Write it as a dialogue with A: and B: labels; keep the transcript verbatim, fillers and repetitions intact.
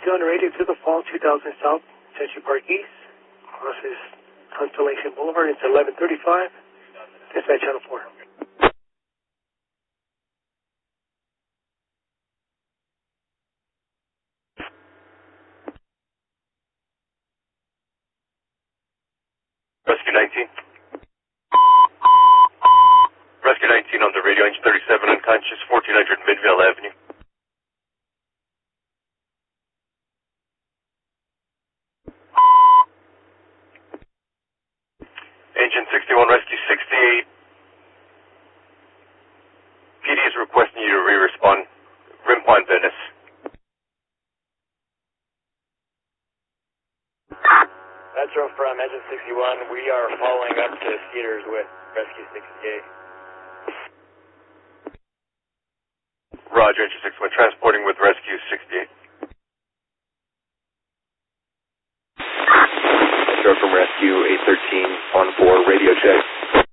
A: you on the radio to the Fall two thousand South, Century Park East. This is Constellation Boulevard. It's eleven thirty-five. Dispatch Channel four.
B: Rescue nineteen. Rescue nineteen on the radio, engine thirty-seven unconscious, fourteen hundred Midvale Avenue. Engine sixty-one, rescue sixty-eight. P D is requesting you to re-respond. Rimpon, Venice.
C: Metro from engine sixty-one, we are following up to Cedars with rescue sixty-eight.
B: Roger, engine sixty-one, transporting with rescue sixty-eight.
D: Metro from rescue eight thirteen on four, radio check.